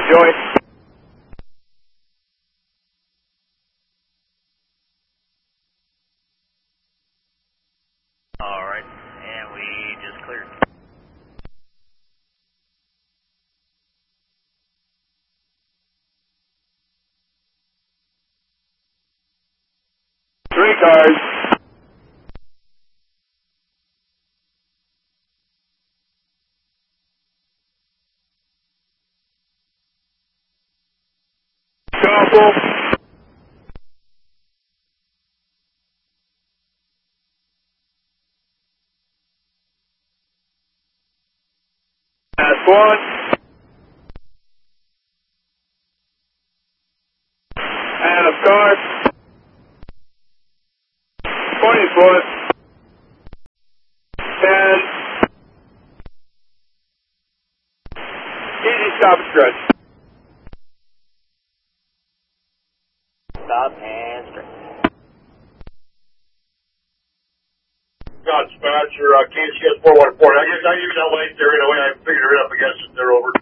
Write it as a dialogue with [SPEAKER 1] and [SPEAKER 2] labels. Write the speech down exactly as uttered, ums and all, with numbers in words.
[SPEAKER 1] Joey.
[SPEAKER 2] Alright, and we just cleared.
[SPEAKER 1] Three cars. Couple. That's one. And a car. twenty foot. ten. Easy stop stretch.
[SPEAKER 2] Stop and straight.
[SPEAKER 3] Got dispatcher, uh, K C S four one four. I guess I use that light there, you know, I figured it up against it, they're over.